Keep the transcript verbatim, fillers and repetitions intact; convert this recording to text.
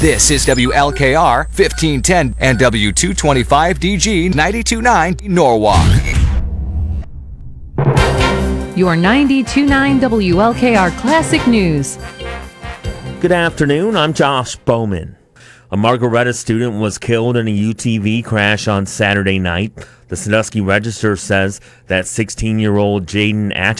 This is W L K R fifteen ten and W two twenty-five D G ninety-two point nine Norwalk. Your ninety-two point nine W L K R Classic News. Good afternoon, I'm Josh Bowman. A Margaretta student was killed in a U T V crash on Saturday night. The Sandusky Register says that sixteen-year-old Jaden Atchison